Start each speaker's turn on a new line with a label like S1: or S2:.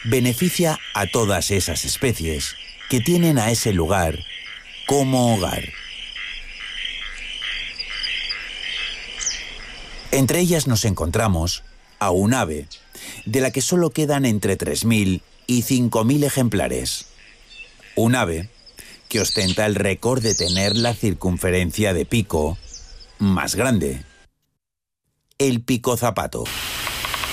S1: beneficia a todas esas especies que tienen a ese lugar como hogar. Entre ellas nos encontramos a un ave, de la que solo quedan entre 3.000 y 5.000 ejemplares. Un ave que ostenta el récord de tener la circunferencia de pico más grande. El pico zapato.